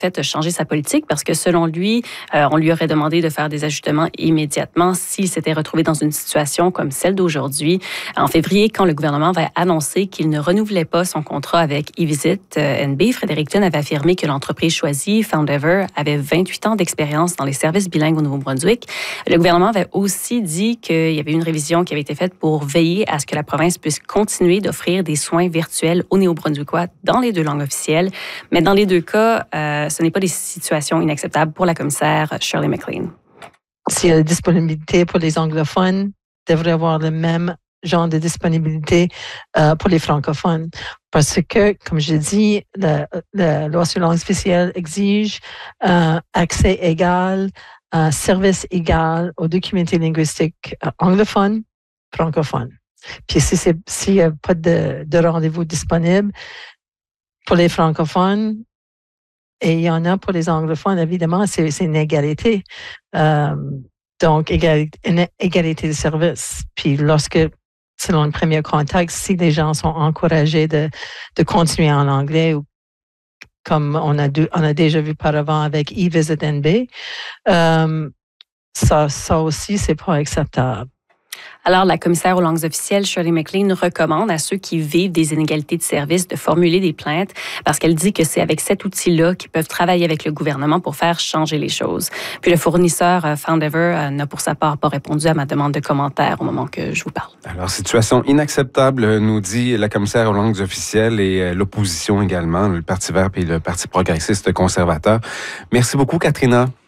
fait changer sa politique parce que selon lui, on lui aurait demandé de faire des ajustements immédiatement s'il s'était retrouvé dans une situation comme celle d'aujourd'hui. En février, quand le gouvernement avait annoncé qu'il ne renouvelait pas son contrat avec eVisit NB, Fredericton avait affirmé que l'entreprise choisie, Foundever, avait 28 ans d'expérience dans les services bilingues au Nouveau-Brunswick. Le gouvernement avait aussi dit qu'il y avait une révision qui avait été faite pour veiller à ce que la province puisse continuer d'offrir des soins virtuels aux Néo-Brunswickois dans les 2 langues officielles. Mais dans les 2 cas, ce n'est pas des situations inacceptables pour la commissaire Shirley McLean. Si la disponibilité pour les anglophones devrait avoir le même genre de disponibilité pour les francophones. Parce que, comme je dis, la loi sur langue officielle exige accès égal, service égal aux 2 communautés linguistiques anglophones, francophones. Puis s'il n'y a pas de rendez-vous disponible pour les francophones, et il y en a pour les anglophones, évidemment, c'est une égalité. Donc, une égalité de service. Puis selon le premier contact, si les gens sont encouragés de continuer en anglais, ou comme on a déjà vu par avant avec eVisit NB, ça aussi, c'est pas acceptable. Alors, la commissaire aux langues officielles, Shirley McLean, recommande à ceux qui vivent des inégalités de service de formuler des plaintes parce qu'elle dit que c'est avec cet outil-là qu'ils peuvent travailler avec le gouvernement pour faire changer les choses. Puis le fournisseur Foundever n'a pour sa part pas répondu à ma demande de commentaire au moment que je vous parle. Alors, situation inacceptable, nous dit la commissaire aux langues officielles et l'opposition également, le Parti vert et le Parti progressiste conservateur. Merci beaucoup, Katrina.